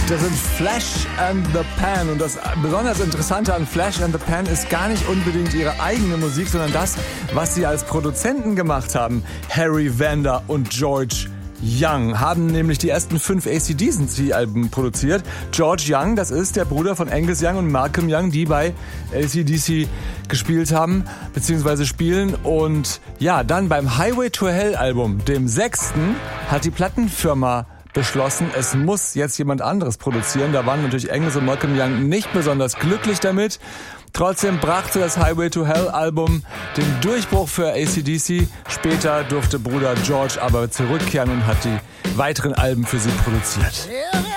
Das sind Flash and the Pan. Und das besonders Interessante an Flash and the Pan ist gar nicht unbedingt ihre eigene Musik, sondern das, was sie als Produzenten gemacht haben. Harry Vanda und George Young haben nämlich die ersten 5 AC/DC-Alben produziert. George Young, das ist der Bruder von Angus Young und Malcolm Young, die bei AC/DC gespielt haben, beziehungsweise spielen. Und ja, dann beim Highway to Hell Album, dem 6., hat die Plattenfirma beschlossen, es muss jetzt jemand anderes produzieren. Da waren natürlich Angus und Malcolm Young nicht besonders glücklich damit. Trotzdem brachte das Highway to Hell Album den Durchbruch für AC/DC. Später durfte Bruder George aber zurückkehren und hat die weiteren Alben für sie produziert.